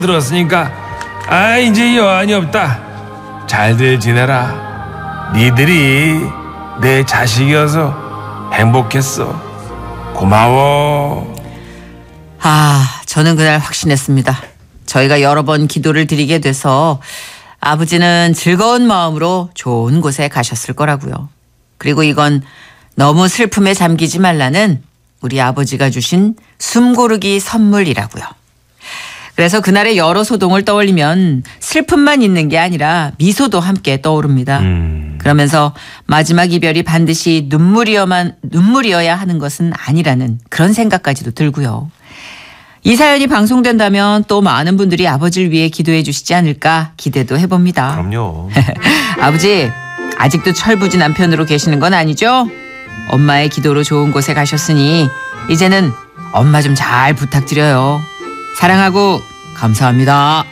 들었으니까 이제 여한이 없다. 잘들 지내라. 니들이 내 자식이어서 행복했어. 고마워. 저는 그날 확신했습니다. 저희가 여러 번 기도를 드리게 돼서 아버지는 즐거운 마음으로 좋은 곳에 가셨을 거라고요. 그리고 이건 너무 슬픔에 잠기지 말라는 우리 아버지가 주신 숨고르기 선물이라고요. 그래서 그날의 여러 소동을 떠올리면 슬픔만 있는 게 아니라 미소도 함께 떠오릅니다. 그러면서 마지막 이별이 반드시 눈물이어야 하는 것은 아니라는 그런 생각까지도 들고요. 이 사연이 방송된다면 또 많은 분들이 아버지를 위해 기도해 주시지 않을까 기대도 해봅니다. 그럼요. 아버지, 아직도 철부지 남편으로 계시는 건 아니죠? 엄마의 기도로 좋은 곳에 가셨으니 이제는 엄마 좀 잘 부탁드려요. 사랑하고 감사합니다.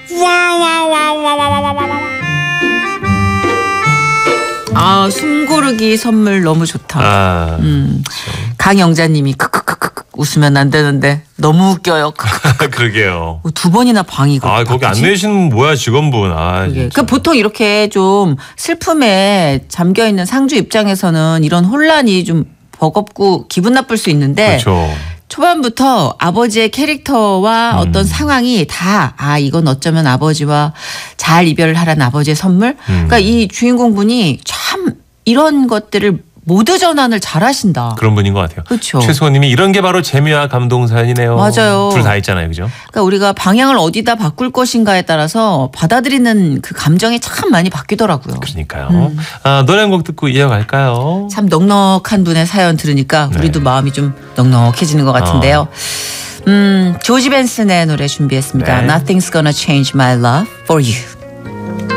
숨고르기 선물 너무 좋다. 강영자님이 크크크크 웃으면 안 되는데 너무 웃겨요. 그러게요. 두 번이나 방이고. 거기 안 내시는 뭐야 직원분. 그 보통 이렇게 좀 슬픔에 잠겨 있는 상주 입장에서는 이런 혼란이 좀 버겁고 기분 나쁠 수 있는데. 그렇죠. 초반부터 아버지의 캐릭터와 어떤 상황이 다 이건 어쩌면 아버지와 잘 이별을 하라는 아버지의 선물. 그러니까 이 주인공분이 참 이런 것들을 모두 전환을 잘하신다. 그런 분인 것 같아요. 그렇죠. 최수호님이 이런 게 바로 재미와 감동 사연이네요. 맞아요. 둘 다 있잖아요, 그죠? 그러니까 우리가 방향을 어디다 바꿀 것인가에 따라서 받아들이는 그 감정이 참 많이 바뀌더라고요. 그러니까요. 노래 한 곡 듣고 이어갈까요? 참 넉넉한 분의 사연 들으니까 우리도 마음이 좀 넉넉해지는 것 같은데요. 조지 벤슨의 노래 준비했습니다. 네. Nothing's gonna change my love for you.